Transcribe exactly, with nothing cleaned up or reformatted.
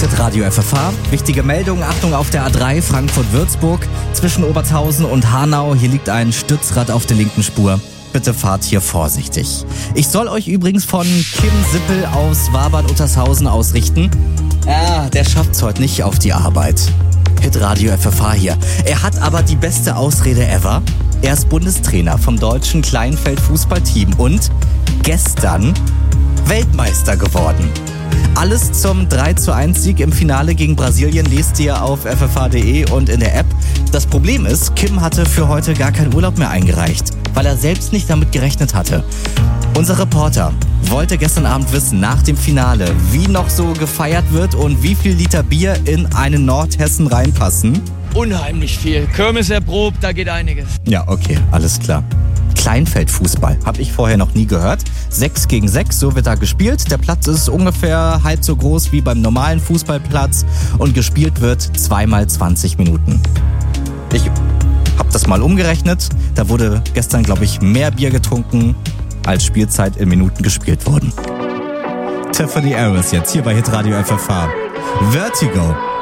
Radio F F H. Wichtige Meldung, Achtung auf der A drei Frankfurt-Würzburg. Zwischen Obertshausen und Hanau, hier liegt ein Stützrad auf der linken Spur. Bitte fahrt hier vorsichtig. Ich soll euch übrigens von Kim Sippel aus Wabern-Uttershausen ausrichten. Ah, der schafft's heute nicht auf die Arbeit. Hitradio F F H hier. Er hat aber die beste Ausrede ever. Er ist Bundestrainer vom deutschen Kleinfeld-Fußballteam und gestern Weltmeister geworden. Alles zum drei zu eins Sieg im Finale gegen Brasilien lest ihr auf f f h punkt d e und in der App. Das Problem ist, Kim hatte für heute gar keinen Urlaub mehr eingereicht, weil er selbst nicht damit gerechnet hatte. Unser Reporter wollte gestern Abend wissen, nach dem Finale, wie noch so gefeiert wird und wie viel Liter Bier in einen Nordhessen reinpassen. Unheimlich viel. Kirmes erprobt, da geht einiges. Ja, okay, alles klar. Kleinfeldfußball, habe ich vorher noch nie gehört. Sechs gegen sechs, so wird da gespielt. Der Platz ist ungefähr halb so groß wie beim normalen Fußballplatz und gespielt wird zweimal zwanzig Minuten. Ich habe das mal umgerechnet. Da wurde gestern, glaube ich, mehr Bier getrunken, als Spielzeit in Minuten gespielt wurden. Tiffany Harris jetzt hier bei Hitradio F F H. Vertigo.